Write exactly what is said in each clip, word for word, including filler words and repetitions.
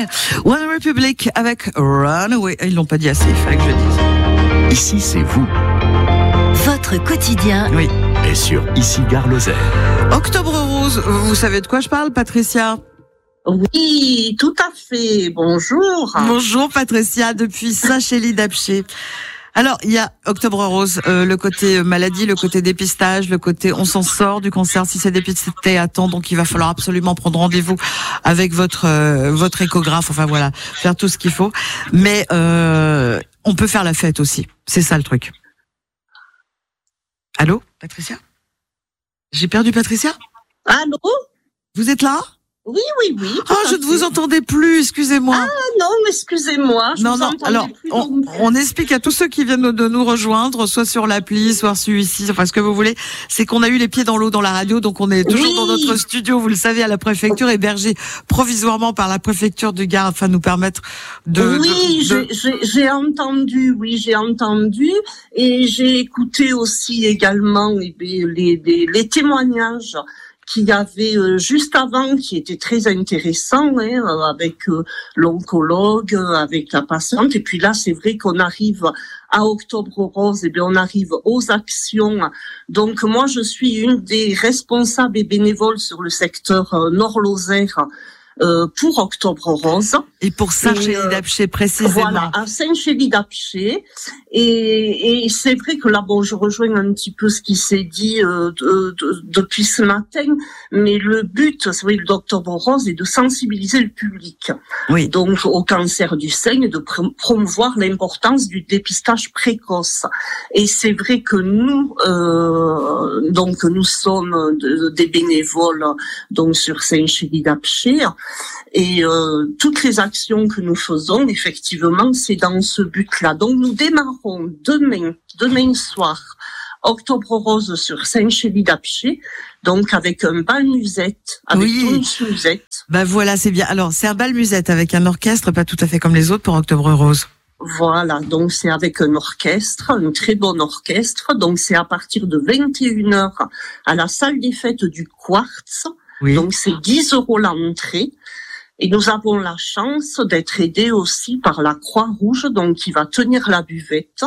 Ouais. One Republic avec Runaway. Ils l'ont pas dit assez, il fallait que je le dise. Ici, c'est vous. Votre quotidien. Oui. Et sur Ici Gare Lozère. Octobre Rose, vous savez de quoi je parle, Patricia? Oui, tout à fait. Bonjour. Bonjour, Patricia, depuis Saint-Chély-d'Apcher. Alors, il y a Octobre Rose, euh, le côté maladie, le côté dépistage, le côté on s'en sort du cancer si c'est dépisté à temps, donc il va falloir absolument prendre rendez-vous avec votre euh, votre échographe, enfin voilà, faire tout ce qu'il faut. Mais euh, on peut faire la fête aussi, c'est ça le truc. Allô, Patricia? J'ai perdu Patricia? Allô? Vous êtes là? Oui, oui, oui. Ah, je ne vous entendais plus, excusez-moi. Ah non, excusez-moi. Je non, vous non, alors, plus on, donc... on explique à tous ceux qui viennent de nous rejoindre, soit sur l'appli, soit sur ici, enfin ce que vous voulez, c'est qu'on a eu les pieds dans l'eau dans la radio, donc on est toujours oui. dans notre studio, vous le savez, à la préfecture, hébergé provisoirement par la préfecture du Gard, afin de nous permettre de... Oui, de, de... J'ai, j'ai entendu, oui, j'ai entendu, et j'ai écouté aussi également les, les, les, les témoignages qu'il y avait euh, juste avant, qui était très intéressant, hein, avec euh, l'oncologue, avec la patiente. Et puis là, c'est vrai qu'on arrive à Octobre Rose, et bien on arrive aux actions. Donc moi, je suis une des responsables et bénévoles sur le secteur euh, Nord-Lozère euh, pour Octobre Rose. Et pour Saint-Chély-d'Apcher, euh, précisément. Voilà, à Saint-Chély-d'Apcher. Et, et c'est vrai que là, bon, je rejoins un petit peu ce qui s'est dit euh, de, de, depuis ce matin, mais le but, c'est vrai, d'Octobre Rose est de sensibiliser le public. Oui. Donc, au cancer du sein et de pr- promouvoir l'importance du dépistage précoce. Et c'est vrai que nous, euh, donc, nous sommes de, des bénévoles, donc, sur Saint-Chély-d'Apcher. Et euh, toutes les actions que nous faisons, effectivement, c'est dans ce but-là. Donc, nous démarrons demain, demain soir, Octobre Rose sur Saint-Chély-d'Apcher, donc avec un bal musette, avec oui. Tonus musette. Ben voilà, c'est bien. Alors, c'est un bal musette avec un orchestre, pas tout à fait comme les autres pour Octobre Rose. Voilà, donc c'est avec un orchestre, un très bon orchestre. Donc, c'est à partir de vingt et une heures à la salle des fêtes du Quartz. Oui. Donc, c'est dix euros l'entrée. Et nous avons la chance d'être aidés aussi par la Croix-Rouge, donc qui va tenir la buvette.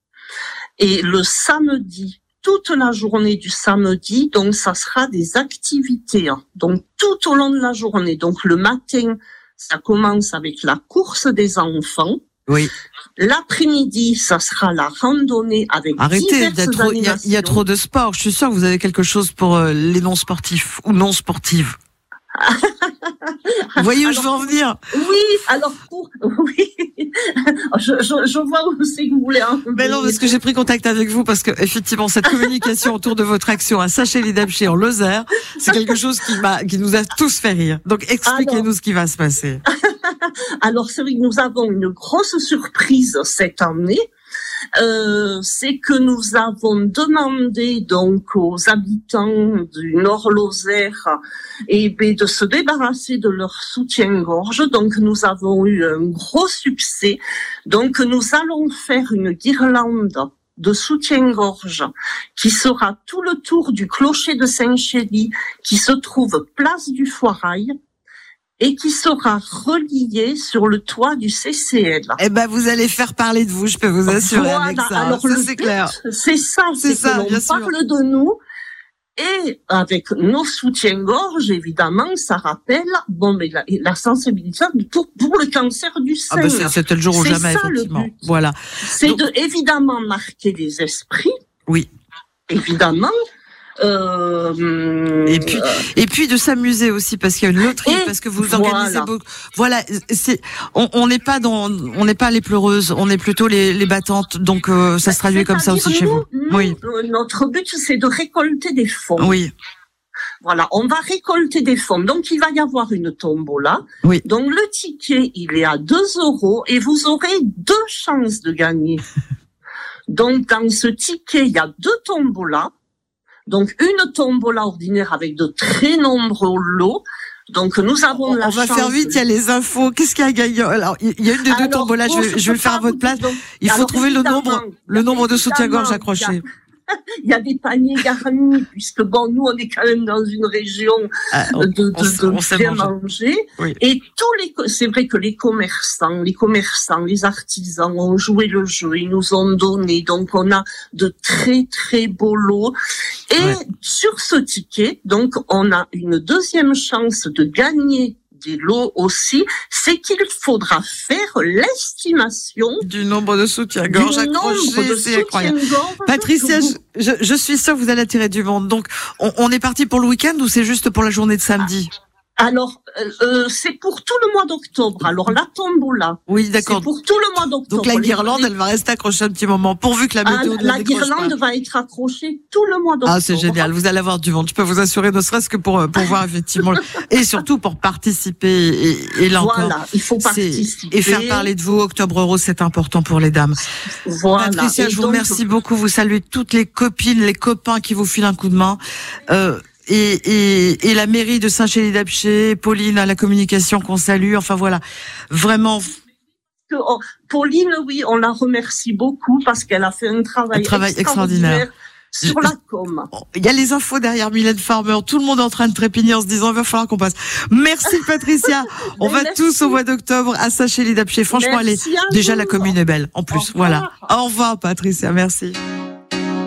Et le samedi, toute la journée du samedi, donc ça sera des activités, hein, donc tout au long de la journée. Donc le matin, ça commence avec la course des enfants. Oui. L'après-midi, ça sera la randonnée avec Arrêtez, diverses trop, il y, a, il y a trop de sport. Je suis sûre que vous avez quelque chose pour euh, les non-sportifs ou non-sportives. Vous voyez où alors, je veux en venir? Oui, alors pour oui, je, je, je vois où c'est que vous voulez en venir. Mais non, parce que j'ai pris contact avec vous parce que effectivement cette communication autour de votre action à Saint-Chély-d'Apcher en Lozère, c'est quelque chose qui m'a, qui nous a tous fait rire. Donc expliquez-nous alors, ce qui va se passer. Alors c'est vrai que nous avons une grosse surprise cette année. Euh, c'est que nous avons demandé donc aux habitants du Nord-Lozère et ben, de se débarrasser de leur soutien-gorge. Donc nous avons eu un gros succès. Donc nous allons faire une guirlande de soutien-gorge qui sera tout le tour du clocher de Saint-Chély qui se trouve place du Foirail et qui sera relié sur le toit du C C L. Eh ben, vous allez faire parler de vous, je peux vous assurer voilà, avec ça. Alors, ça le c'est but, clair. C'est ça, c'est, c'est ça, que l'on parle sûr. de nous. Et avec nos soutiens-gorge, évidemment, ça rappelle, bon, mais la, la sensibilisation pour, pour le cancer du sein. Ah ben c'est, c'était le jour ou c'est jamais, ça, effectivement. Le but. Voilà. C'est Donc, de, évidemment, marquer les esprits. Oui. Évidemment. Euh, et puis, et puis de s'amuser aussi parce qu'il y a une loterie, parce que vous voilà. organisez beaucoup. Voilà, c'est, on n'est pas dans, on n'est pas les pleureuses, on est plutôt les, les battantes. Donc euh, ça se traduit comme ça aussi nous, chez vous. Nous, oui. Notre but c'est de récolter des fonds. Oui. Voilà, on va récolter des fonds. Donc il va y avoir une tombola. Oui. Donc le ticket il est à deux euros et vous aurez deux chances de gagner. Donc dans ce ticket il y a deux tombolas. Donc, une tombola ordinaire avec de très nombreux lots. Donc, nous avons on, la on chance... On va faire vite, il y a les infos. Qu'est-ce qu'il y a gagnant? Alors, il y a une des deux tombolas, je vais, je vais le faire à votre place. Il faut trouver le nombre, le nombre de soutien-gorge accrochés. Il y a des paniers garnis, puisque bon, nous, on est quand même dans une région Ah, on- de, de, on s- de on sait bien manger. manger. Oui. Et tous les, co- c'est vrai que les commerçants, les commerçants, les artisans ont joué le jeu, ils nous ont donné. Donc, on a de très, très beaux lots. Et Ouais. sur ce ticket, donc, on a une deuxième chance de gagner des lots aussi, c'est qu'il faudra faire l'estimation Du nombre de soutiens-gorge du nombre accrochés, de c'est incroyable. soutiens-gorge Patricia, que je, vous- je, je suis sûre que vous allez attirer du monde. Donc, on, on est parti pour le week-end ou c'est juste pour la journée de samedi? Alors, euh, euh, c'est pour tout le mois d'octobre. Alors, la tombola, Oui, c'est d'accord. pour tout le mois d'octobre. Donc la Les- guirlande, les- elle va rester accrochée un petit moment, pourvu que la Ah, météo ne la décroche guirlande pas. va être accrochée tout le mois d'octobre. Ah, c'est génial. Vous allez avoir du monde. Je peux vous assurer, ne serait-ce que pour, euh, pour voir effectivement, et surtout pour participer. Et, et là encore, Voilà, il faut c'est- participer. et faire parler de vous. Octobre Rose, c'est important pour les dames. Voilà. Patricia, Et je vous donc, remercie beaucoup. Vous saluez toutes les copines, les copains qui vous filent un coup de main. Euh, et, et, et la mairie de Saint-Chély-d'Apcher, Pauline à la communication qu'on salue. Enfin voilà, vraiment que, oh, Pauline, oui, on la remercie beaucoup parce qu'elle a fait un travail, Un travail extraordinaire extraordinaire. sur la com. il y a les infos derrière Mylène Farmer. Tout le monde est en train de trépigner en se disant il va falloir qu'on passe. Merci Patricia. On va Merci. tous au mois d'octobre à Saint-Chély-d'Apcher. Franchement, elle est Merci à déjà vous. la commune est belle. En plus, Au revoir. voilà. Au revoir Patricia. Merci.